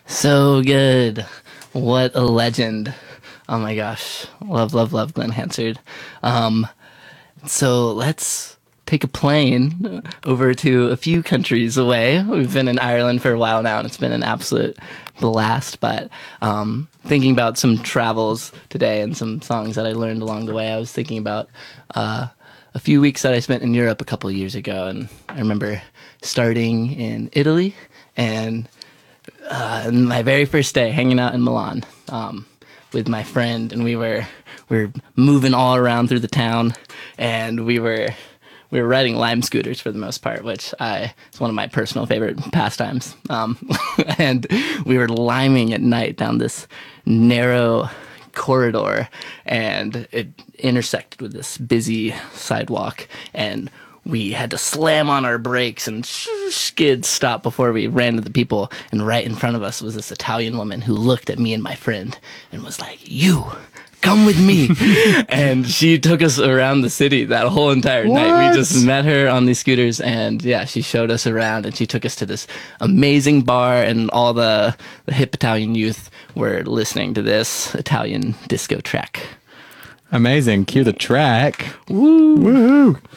So good. What a legend. Oh my gosh. Love, love, love Glenn Hansard. Um, so let's take a plane over to a few countries away. We've been in Ireland for a while now, and it's been an absolute blast. But thinking about some travels today and some songs that I learned along the way, I was thinking about a few weeks that I spent in Europe a couple of years ago, and I remember starting in Italy and my very first day hanging out in Milan with my friend, and we were moving all around through the town, and we were riding Lime scooters for the most part, which is one of my personal favorite pastimes. And we were liming at night down this narrow corridor, and it intersected with this busy sidewalk, and we had to slam on our brakes and skid stop before we ran to the people. And right in front of us was this Italian woman who looked at me and my friend and was like, "You, come with me." And she took us around the city that whole entire night. We just met her on these scooters, and yeah, she showed us around, and she took us to this amazing bar, and all the hip Italian youth were listening to this Italian disco track. Amazing. Cue the track. Woo. Woohoo.